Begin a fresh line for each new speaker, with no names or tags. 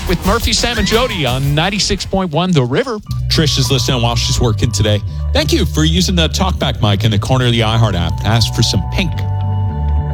with Murphy, Sam, and Jody on 96.1 The River.
Trish is listening while she's working today. Thank you for using the talkback mic in the corner of the iHeart app to ask for some Pink